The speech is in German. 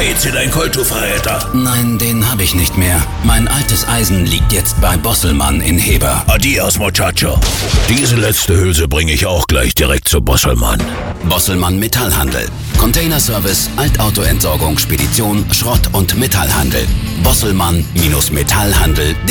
PC dein Colt, du Verräter. Nein, den habe ich nicht mehr. Mein altes Eisen liegt jetzt bei Bosselmann in Heber. Adios, Muchacho. Diese letzte Hülse bringe ich auch gleich direkt zu Bosselmann. Bosselmann Metallhandel. Containerservice, Altautoentsorgung, Spedition, Schrott- und Metallhandel. Bosselmann-Metallhandel.de